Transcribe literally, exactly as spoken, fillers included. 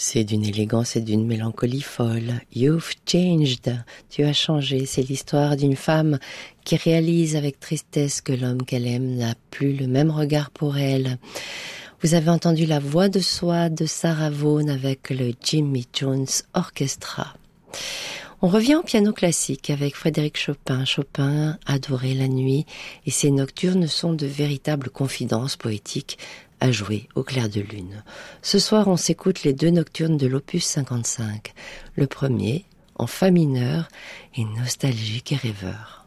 C'est d'une élégance et d'une mélancolie folle. You've changed. Tu as changé. C'est l'histoire d'une femme qui réalise avec tristesse que l'homme qu'elle aime n'a plus le même regard pour elle. Vous avez entendu la voix de soie de Sarah Vaughan avec le Jimmy Jones Orchestra. On revient au piano classique avec Frédéric Chopin. Chopin adorait la nuit et ses nocturnes sont de véritables confidences poétiques à jouer au clair de lune. Ce soir, on s'écoute les deux nocturnes de l'opus cinquante-cinq. Le premier, en fa mineur, est nostalgique et rêveur.